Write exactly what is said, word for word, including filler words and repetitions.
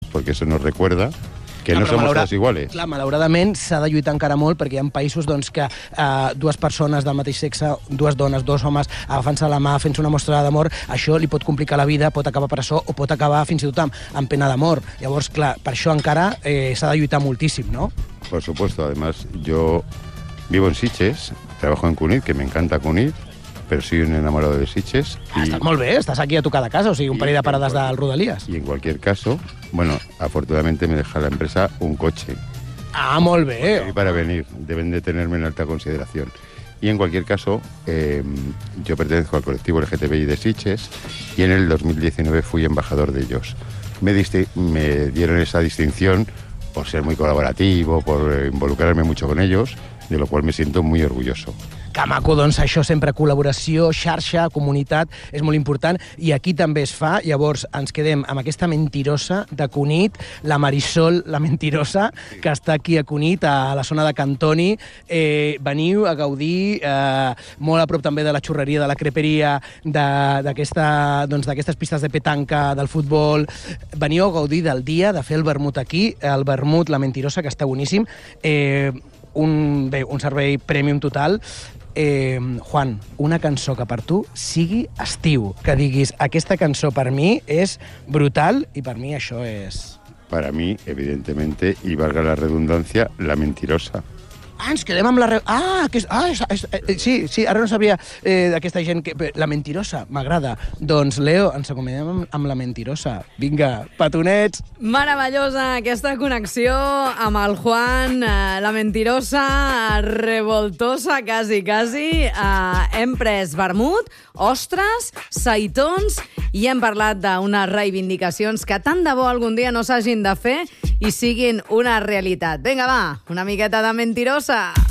porque eso nos recuerda que Clar, no però somos malaura- todos iguales. Clar, malauradament s'ha de lluitar encara molt perquè hi ha països doncs, que eh, dues persones del mateix sexe, dues dones, dos homes, agafant-se la mà, fent-se una mostra d'amor, això li pot complicar la vida, pot acabar presó o pot acabar fins i tot amb, amb pena de mort. Llavors, clar, per això encara eh, s'ha de lluitar moltíssim, no? Por supuesto, además yo vivo en Sitges, trabajo en Cunit, que me encanta Cunit, pero soy un enamorado de Sitges. Ah, estàs molt bé, estàs aquí a tocar de casa, o sigui, un parell de parades del Rodalies. Y en cualquier caso, bueno, afortunadamente me deja la empresa un coche. Ah, molt bé. Y para venir, deben de tenerme en alta consideración. Y en cualquier caso, eh, yo pertenezco al colectivo L G T B I de Sitges y en el dos mil diecinueve fui embajador de ellos. Me, disti- me dieron esa distinción por ser muy colaborativo, por eh, involucrarme mucho con ellos, de lo cual me siento muy orgulloso. Que maco, doncs això sempre col·laboració, xarxa, comunitat, és molt important, i aquí també es fa. Llavors ens quedem amb aquesta mentirosa de Cunit, la Marisol, la mentirosa, que està aquí a Cunit, a la zona de Cantoni. Eh, veniu a gaudir, eh, molt a prop també de la xurreria, de la creperia, de- d'aquesta, doncs, d'aquestes pistes de petanca, del futbol. Veniu a gaudir del dia, de fer el vermut aquí, el vermut, la mentirosa, que està boníssim. Eh, un, bé, un servei premium total. Eh, Juan, una cançó que per tu sigui estiu, que diguis aquesta cançó per mi és brutal i per mi això és... Para mí, evidentemente, y valga la redundancia, la mentirosa. Ah, ens quedem amb la... Re... Ah, que és... ah és, és, eh, sí, sí, ara no sabia eh, d'aquesta gent que... La mentirosa, m'agrada. Doncs, Leo, ens acomiadem amb, amb la mentirosa. Vinga, petonets! Meravellosa aquesta connexió amb el Juan, eh, la mentirosa, revoltosa, quasi, quasi. Eh, hem pres vermut, ostres, seitons i hem parlat d'unes reivindicacions que tant de bo algun dia no s'hagin de fer i siguin una realitat. Vinga, va, una miqueta de mentirosa.